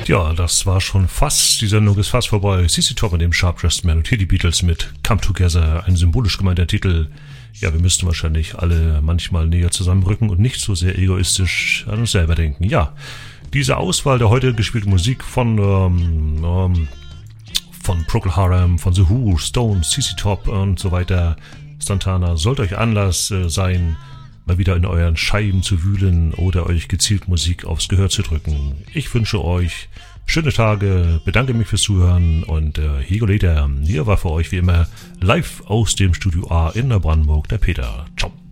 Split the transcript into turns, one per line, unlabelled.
Ja, das war schon fast, die Sendung ist fast vorbei. CC Top mit dem Sharp Dressed Man und hier die Beatles mit Come Together, ein symbolisch gemeinter Titel. Ja, wir müssten wahrscheinlich alle manchmal näher zusammenrücken und nicht so sehr egoistisch an uns selber denken. Ja, diese Auswahl der heute gespielten Musik von Procol Harum, von The Who, Stones, CC Top und so weiter, Santana, sollte euch Anlass sein, mal wieder in euren Scheiben zu wühlen oder euch gezielt Musik aufs Gehör zu drücken. Ich wünsche euch schöne Tage, bedanke mich fürs Zuhören und Higoleder, hier war für euch wie immer live aus dem Studio A in der Brandenburg der Peter. Ciao.